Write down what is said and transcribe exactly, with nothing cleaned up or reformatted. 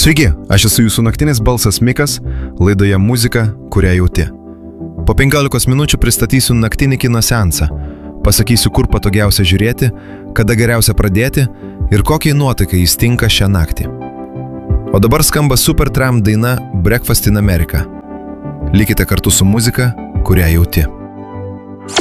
Sveiki, aš esu jūsų naktinis balsas Mikas, laidoje muzika, kurią jauti. Po penkiolikos minučių pristatysiu naktinį kino seansą, pasakysiu, kur patogiausia žiūrėti, kada geriausia pradėti ir kokiai nuotaikai jis tinka šią naktį. O dabar skamba Supertramp daina Breakfast in America. Likite kartu su muzika, kurią jauti.